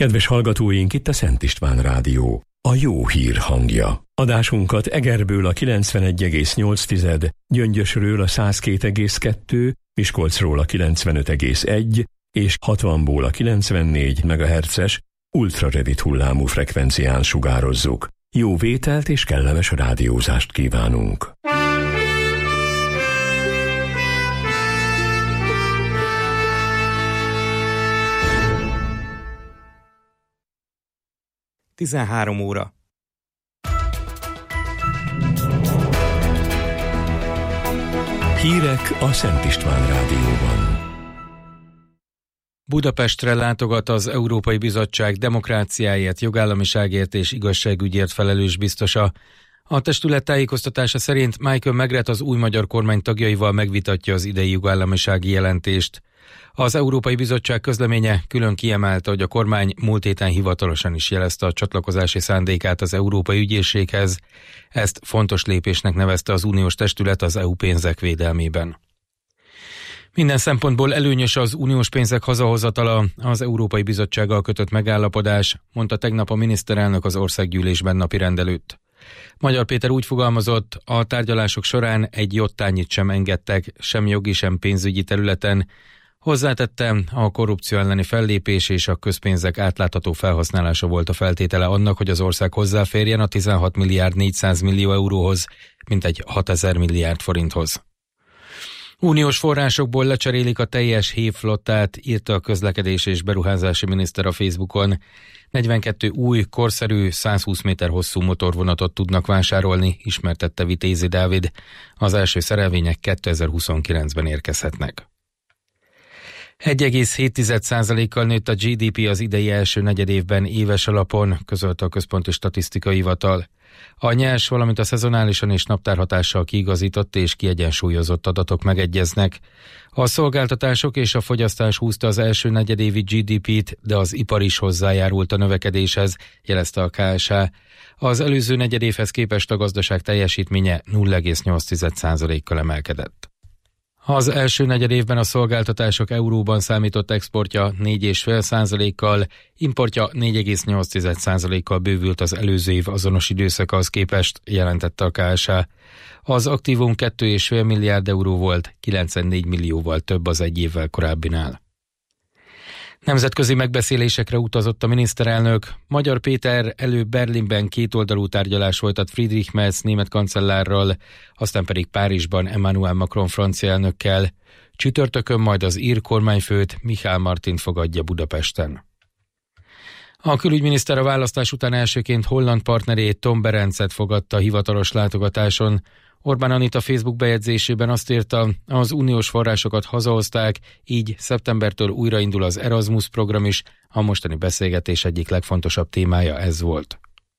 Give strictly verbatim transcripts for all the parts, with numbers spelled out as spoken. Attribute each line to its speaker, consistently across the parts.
Speaker 1: Kedves hallgatóink, itt a Szent István Rádió, a jó hír hangja. Adásunkat Egerből a kilencvenegy egész nyolc, Gyöngyösről a száz két egész kettő, Miskolcról a kilencvenöt egész egy és hatvanból a kilencvennégy megahertzes ultrarövid hullámú frekvencián sugározzuk. Jó vételt és kellemes rádiózást kívánunk!
Speaker 2: tizenhárom óra.
Speaker 1: Hírek a Szent István Rádióban.
Speaker 2: Budapestre látogat az Európai Bizottság demokráciáért, jogállamiságért és igazságügyért felelős biztosa. A testület tájékoztatása szerint Michael Megret az új magyar kormány tagjaival megvitatja az idei jogállamisági jelentést. Az Európai Bizottság közleménye külön kiemelte, hogy a kormány múlt héten hivatalosan is jelezte a csatlakozási szándékát az Európai Ügyészséghez. Ezt fontos lépésnek nevezte az uniós testület az é u pénzek védelmében. Minden szempontból előnyös az uniós pénzek hazahozatala, az Európai Bizottsággal kötött megállapodás, mondta tegnap a miniszterelnök az országgyűlésben napirend előtt. Magyar Péter úgy fogalmazott, a tárgyalások során egy jottányit sem engedtek, sem jogi, sem pénzügyi területen. Hozzátette, a korrupció elleni fellépés és a közpénzek átlátható felhasználása volt a feltétele annak, hogy az ország hozzáférjen a tizenhat milliárd négyszáz millió euróhoz, mintegy hatezer milliárd forinthoz. Uniós forrásokból lecserélik a teljes hévflottát, írta a közlekedés és beruházási miniszter a Facebookon. negyvenkettő új, korszerű, százhúsz méter hosszú motorvonatot tudnak vásárolni, ismertette Vitézi Dávid. Az első szerelvények kétezer-huszonkilencben érkezhetnek. egy egész hét százalékkal nőtt a gé dé pé az idei első negyedévben éves alapon, közölte a Központi Statisztikai Hivatal. A nyers, valamint a szezonálisan és naptárhatással kiigazított és kiegyensúlyozott adatok megegyeznek. A szolgáltatások és a fogyasztás húzta az első negyedévi gé dé pét, de az ipar is hozzájárult a növekedéshez, jelezte a ká es há. Az előző negyedévhez képest a gazdaság teljesítménye nulla egész nyolc százalékkal emelkedett. Az első negyedévben a szolgáltatások euróban számított exportja négy egész öt százalékkal, importja négy egész nyolc százalékkal bővült az előző év azonos időszakához képest, jelentette a ká es há. Az aktívum két egész öt milliárd euró volt, kilencvennégy millióval több az egy évvel korábbinál. Nemzetközi megbeszélésekre utazott a miniszterelnök. Magyar Péter előbb Berlinben kétoldalú tárgyalás folytat Friedrich Merz német kancellárral, aztán pedig Párizsban Emmanuel Macron francia elnökkel. Csütörtökön majd az ír kormányfőt, Michel Martint fogadja Budapesten. A külügyminiszter a választás után elsőként holland partnerét, Tom Berencet fogadta hivatalos látogatáson. Orbán Anita Facebook bejegyzésében azt írta, az uniós forrásokat hazahozták, így szeptembertől újraindul az Erasmus program is, a mostani beszélgetés egyik legfontosabb témája ez volt.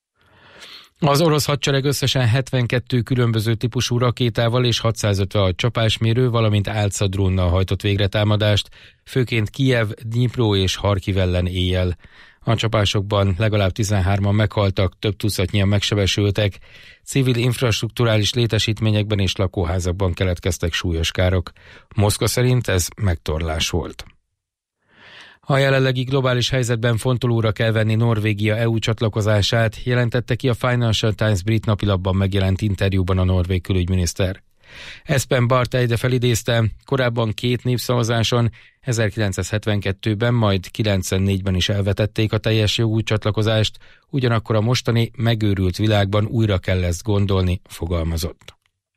Speaker 2: Az orosz hadsereg összesen hetvenkettő különböző típusú rakétával és hatszázötvenhat csapásmérő, valamint álca drónnal hajtott végre támadást, főként Kijev, Dnyipro és Harkiv ellen éjjel. A csapásokban legalább tizenhárman meghaltak, több tucatnyian megsebesültek, civil infrastrukturális létesítményekben és lakóházakban keletkeztek súlyos károk. Moszkva szerint ez megtorlás volt. A jelenlegi globális helyzetben fontolóra kell venni Norvégia é u csatlakozását, jelentette ki a Financial Times brit napilapban megjelent interjúban a norvég külügyminiszter. Espen Barth Eide felidézte, korábban két népszavazáson, ezerkilencszázhetvenkettőben, majd kilencvennégyben is elvetették a teljes jogú csatlakozást, ugyanakkor a mostani megőrült világban újra kell ezt gondolni, fogalmazott.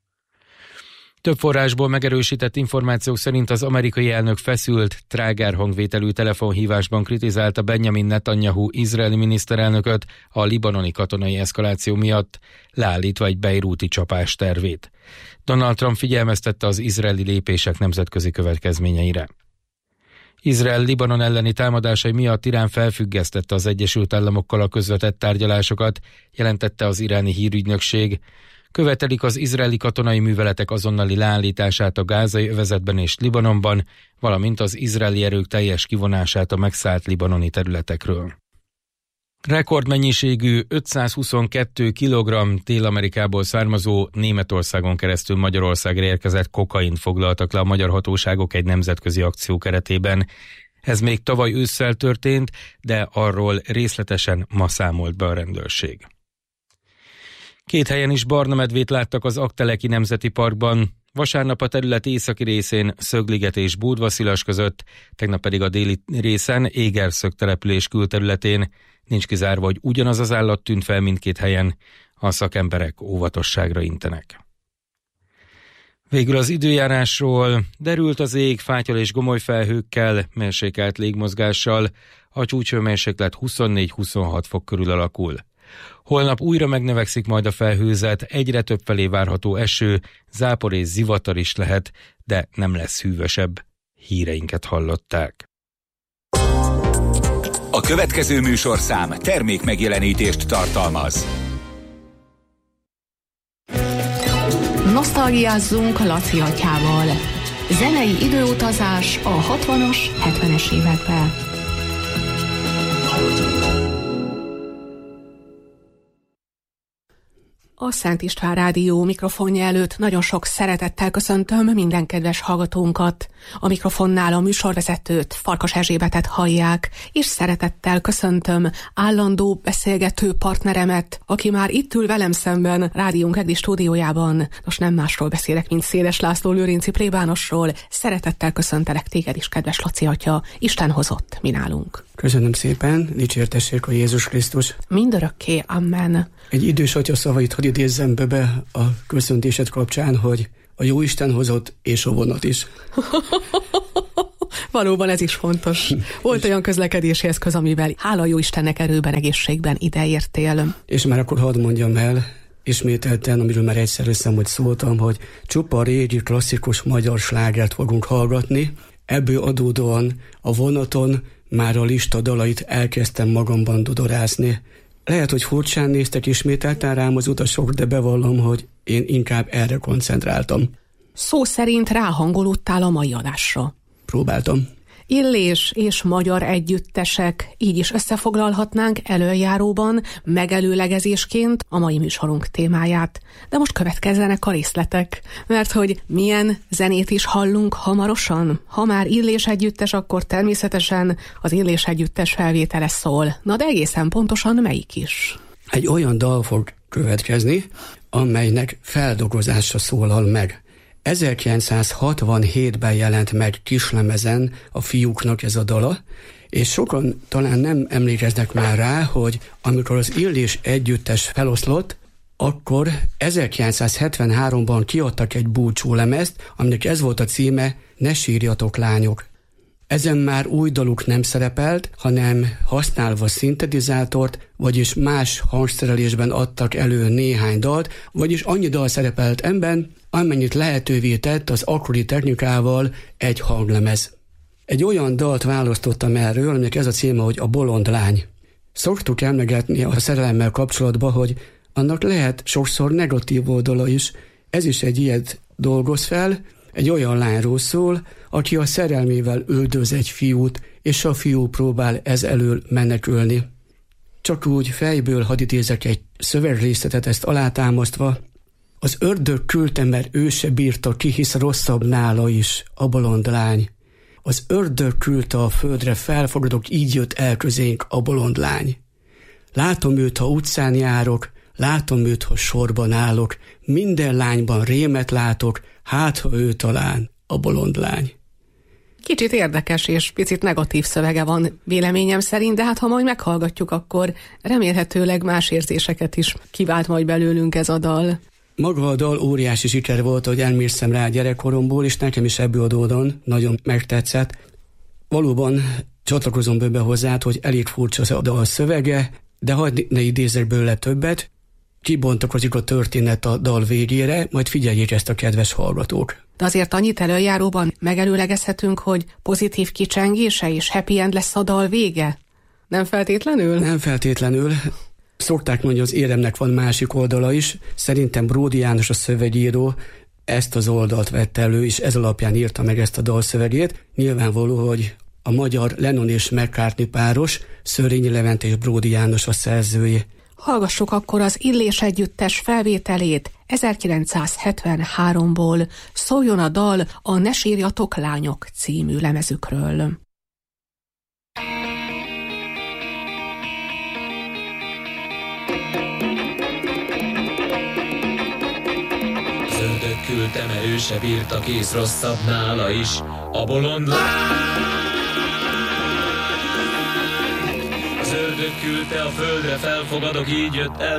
Speaker 2: Több forrásból megerősített információk szerint az amerikai elnök feszült, trágár hangvételű telefonhívásban kritizálta Benjamin Netanyahu izraeli miniszterelnököt a libanoni katonai eszkaláció miatt, leállítva egy beirúti csapás tervét. Donald Trump figyelmeztette az izraeli lépések nemzetközi következményeire. Izrael Libanon elleni támadásai miatt Irán felfüggesztette az Egyesült Államokkal a közvetett tárgyalásokat, jelentette az iráni hírügynökség. Követelik az izraeli katonai műveletek azonnali leállítását a gázai övezetben és Libanonban, valamint az izraeli erők teljes kivonását a megszállt libanoni területekről. Rekordmennyiségű ötszázhuszonkettő kilogramm Dél-Amerikából származó, Németországon keresztül Magyarországra érkezett kokaint foglaltak le a magyar hatóságok egy nemzetközi akció keretében. Ez még tavaly ősszel történt, de arról részletesen ma számolt be a rendőrség. Két helyen is barna medvét láttak az Aggteleki Nemzeti Parkban. Vasárnap a terület északi részén Szögliget és Búdva-Szilas között, tegnap pedig a déli részen Égerszög település külterületén. Nincs kizárva, hogy ugyanaz az állat tűnt fel mindkét helyen. A szakemberek óvatosságra intenek. Végül az időjárásról: derült az ég fátyol és gomoly felhőkkel, mérsékelt légmozgással, a csúcshőmérséklet huszonnégy-huszonhat fok körül alakul. Holnap újra megnövekszik majd a felhőzet, egyre több felé várható eső, zápor és zivatar is lehet, de nem lesz hűvösebb. Híreinket hallották.
Speaker 3: A következő műsorszám termék megjelenítést tartalmaz.
Speaker 4: Nosztalgiázzunk Laci atyával. Zenei időutazás a hatvanas, hetvenes évekbe. A Szent István Rádió mikrofonja előtt nagyon sok szeretettel köszöntöm minden kedves hallgatónkat. A mikrofonnál a műsorvezetőt, Farkas Erzsébetet hallják, és szeretettel köszöntöm állandó beszélgető partneremet, aki már itt ül velem szemben rádiónk egdi stúdiójában. Most nem másról beszélek, mint Széles László lőrinci plébánosról. Szeretettel köszöntelek téged is, kedves Laci atya. Isten hozott mi nálunk.
Speaker 5: Köszönöm szépen, dicsértessék a Jézus Krisztus.
Speaker 4: Mindörökké, amen.
Speaker 5: Egy idős atya szavait hadd idézzem be a köszöntésed kapcsán, hogy a Jóisten hozott, és a vonat is.
Speaker 4: Valóban ez is fontos. Volt olyan közlekedési eszköz, amivel hála jó Istennek erőben, egészségben ideértél.
Speaker 5: És már akkor hadd mondjam el, ismételten, amiről már egyszer hiszem, hogy szóltam, hogy csupa régi klasszikus magyar slágert fogunk hallgatni. Ebből adódóan a vonaton már a lista dalait elkezdtem magamban dudorázni. Lehet, hogy furcsán néztek ismételten rám az utasok, de bevallom, hogy én inkább erre koncentráltam.
Speaker 4: Szó szerint ráhangolódtál a mai adásra.
Speaker 5: Próbáltam.
Speaker 4: Illés és magyar együttesek, így is összefoglalhatnánk előjáróban, megelőlegezésként a mai műsorunk témáját. De most következzenek a részletek, mert hogy milyen zenét is hallunk hamarosan. Ha már Illés együttes, akkor természetesen az Illés együttes felvétele szól. Na de egészen pontosan melyik is?
Speaker 5: Egy olyan dal fog következni, amelynek feldolgozása szólal meg. ezerkilencszázhatvanhétben jelent meg kislemezen a Fiúknak ez a dala, és sokan talán nem emlékeznek már rá, hogy amikor az Illés együttes feloszlott, akkor ezerkilencszázhetvenháromban kiadtak egy búcsúlemezt, aminek ez volt a címe, Ne sírjatok, lányok. Ezen már új daluk nem szerepelt, hanem használva szintetizátort, vagyis más hangszerelésben adtak elő néhány dalt, vagyis annyi dal szerepelt ebben, amennyit lehetővé tett az akkori technikával egy hanglemez. Egy olyan dalt választottam erről, aminek ez a címe, hogy A bolond lány. Szoktuk emlegetni a szerelemmel kapcsolatban, hogy annak lehet sokszor negatív oldala is. Ez is egy ilyet dolgoz fel, egy olyan lányról szól, aki a szerelmével üldöz egy fiút, és a fiú próbál ez elől menekülni. Csak úgy fejből hadd idézek egy szövegrészletet ezt alátámasztva. Az ördög küldte, mert ő se bírta ki, hisz rosszabb nála is, a bolond lány. Az ördög küldte a földre, felfogadok, így jött el közénk a bolond lány. Látom őt, ha utcán járok, látom őt, ha sorban állok, minden lányban rémet látok, hát ha ő talán a bolond lány.
Speaker 4: Kicsit érdekes és picit negatív szövege van véleményem szerint, de hát ha majd meghallgatjuk, akkor remélhetőleg más érzéseket is kivált majd belőlünk ez a dal.
Speaker 5: Maga a dal óriási siker volt, hogy elmészem rá gyerekkoromból, és nekem is ebből adódóan nagyon megtetszett. Valóban csatlakozom bőbe hozzád, hogy elég furcsa a dal szövege, de hadd ne idézzek belőle többet. Kibontakozik a történet a dal végére, majd figyeljék ezt a kedves hallgatók.
Speaker 4: De azért annyit előjáróban megelőlegezhetünk, hogy pozitív kicsengése és happy end lesz a dal vége? Nem feltétlenül?
Speaker 5: Nem feltétlenül. Szokták mondani, hogy az éremnek van másik oldala is. Szerintem Bródi János, a szövegíró, ezt az oldalt vett elő, és ez alapján írta meg ezt a dalszövegét. Nyilvánvaló, hogy a magyar Lennon és McCartney páros, Szörényi Levent és Bródi János a szerzői.
Speaker 4: Hallgassuk akkor az Illés együttes felvételét ezerkilencszázhetvenháromból. Szóljon a dal a Ne sírjatok, lányok című lemezükről.
Speaker 6: küldtem, erősebb írt a kész, rosszabb nála is. A bolond lány. Az ördög küldte a földre, felfogadok, így jött el.